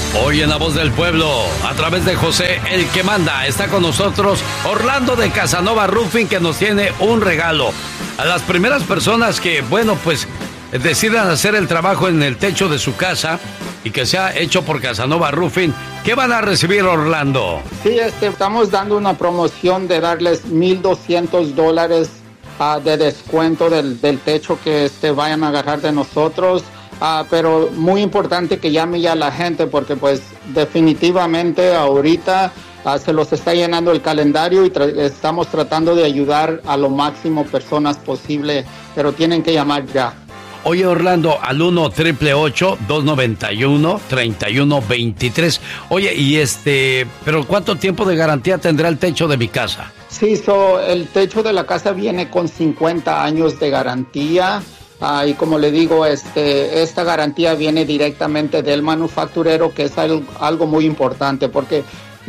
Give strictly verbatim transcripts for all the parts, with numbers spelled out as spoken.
Hoy en La Voz del Pueblo, a través de José, el que manda, está con nosotros Orlando de Casanova Roofing, que nos tiene un regalo. A las primeras personas que, bueno, pues decidan hacer el trabajo en el techo de su casa y que sea hecho por Casanova Roofing, ¿qué van a recibir, Orlando? Sí, este, estamos dando una promoción de darles mil doscientos dólares uh, de descuento del, del techo que este, vayan a agarrar de nosotros. Uh, pero muy importante que llame ya la gente porque pues definitivamente ahorita uh, se los está llenando el calendario y tra- estamos tratando de ayudar a lo máximo personas posible, pero tienen que llamar ya. Oye, Orlando, al uno triple ocho dos noventa y uno treinta y uno veintitrés. Oye, y este, pero ¿cuánto tiempo de garantía tendrá el techo de mi casa? Sí, so, el techo de la casa viene con cincuenta años de garantía. Ah, y como le digo, este, esta garantía viene directamente del manufacturero, que es algo, algo muy importante, porque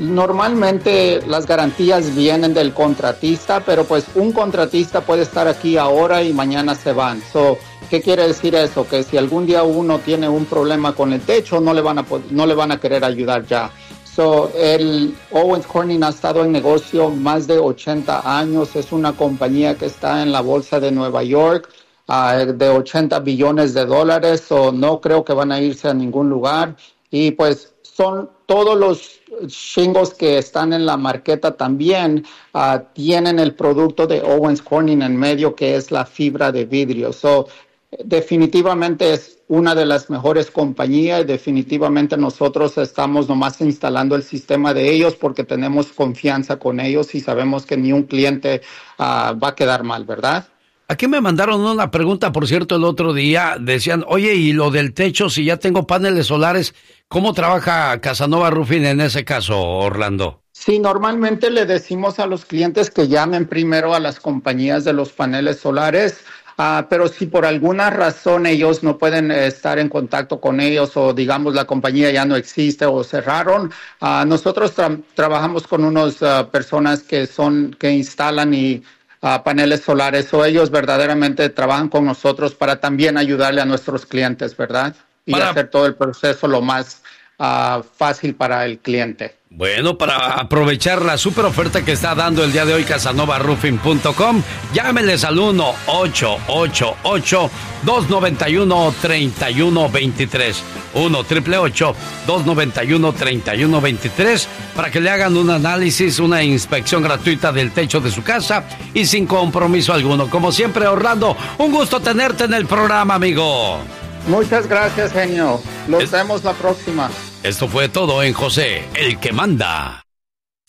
normalmente las garantías vienen del contratista, pero pues un contratista puede estar aquí ahora y mañana se van. So, ¿qué quiere decir eso? Que si algún día uno tiene un problema con el techo, no le van a, no le van a querer ayudar ya. So, el Owens Corning ha estado en negocio más de ochenta años, es una compañía que está en la bolsa de Nueva York, Uh, de ochenta billones de dólares, o no creo que van a irse a ningún lugar. Y pues son todos los shingles que están en la marqueta también uh, tienen el producto de Owens Corning en medio, que es la fibra de vidrio. So, definitivamente es una de las mejores compañías y definitivamente nosotros estamos nomás instalando el sistema de ellos porque tenemos confianza con ellos y sabemos que ni un cliente uh, va a quedar mal, ¿verdad? Aquí me mandaron una pregunta, por cierto, el otro día. Decían, oye, y lo del techo, si ya tengo paneles solares, ¿cómo trabaja Casanova Roofing en ese caso, Orlando? Sí, normalmente le decimos a los clientes que llamen primero a las compañías de los paneles solares, uh, pero si por alguna razón ellos no pueden estar en contacto con ellos o digamos la compañía ya no existe o cerraron, uh, nosotros tra- trabajamos con unas uh, personas que son que instalan y Uh, paneles solares, o ellos verdaderamente trabajan con nosotros para también ayudarle a nuestros clientes, ¿verdad? Y para hacer todo el proceso lo más uh, fácil para el cliente. Bueno, para aprovechar la super oferta que está dando el día de hoy Casanova Roofing punto com, llámenles al uno ocho ocho ocho dos noventa y uno treinta y uno veintitrés. uno triple ocho dos noventa y uno treinta y uno veintitrés para que le hagan un análisis, una inspección gratuita del techo de su casa y sin compromiso alguno. Como siempre, Orlando, un gusto tenerte en el programa, amigo. Muchas gracias, genio. Nos es... vemos la próxima. Esto fue todo en José, el que manda.